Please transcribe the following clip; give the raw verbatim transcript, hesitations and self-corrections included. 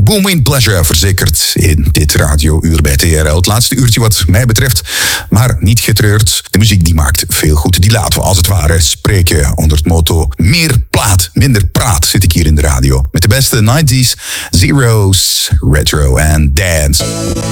Booming Pleasure verzekerd in dit radiouur bij T R L. Het laatste uurtje wat mij betreft, maar niet getreurd. De muziek die maakt veel goed. Die laten we als het ware spreken onder het motto meer plaat, minder praat zit ik hier in de radio. Met de beste nineties, zeros, retro en dance.